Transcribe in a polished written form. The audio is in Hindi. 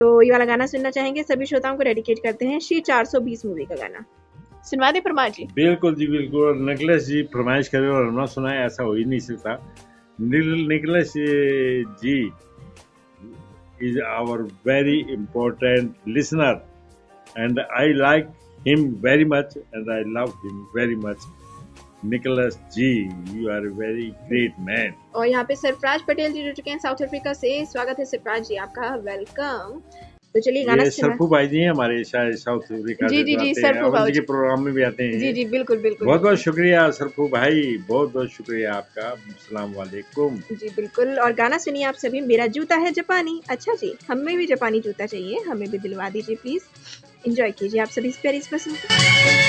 तो ये वाला गाना सुनना चाहेंगे, सभी श्रोताओं को डेडिकेट करते हैं शी 420 मूवी का गाना। सुनवा दे फरमा जी। बिल्कुल जी बिल्कुल, निकलेश जी फरमाइश करे और हम ना सुनाए, ऐसा हो ही नहीं सकता। निकलेश जी is our very important listener and I like him very much and I love him very much. Nicholas G, you are a very great man. और यहाँ पे सरफराज पटेल जी जुड़ चुके हैं साउथ अफ्रीका से। स्वागत है सरफराज जी आपका, वेलकम। तो चलिए गाना ये सरफू भाई जी हैं हमारे शायद साउथ अफ्रीका से, जी सरफू भाई के प्रोग्राम में भी आते हैं। जी बिल्कुल बिल्कुल। बहुत बहुत शुक्रिया सरफू भाई, बहुत बहुत शुक्रिया आपका। अस्सलाम वालेकुम। जी बिल्कुल। और गाना सुनिए आप सभी, मेरा जूता है जापानी। अच्छा जी, हमें भी जापानी जूता चाहिए, हमें भी दिलवा दीजिए प्लीज। एंजॉय कीजिए आप सभी इस प्यारी पसंद।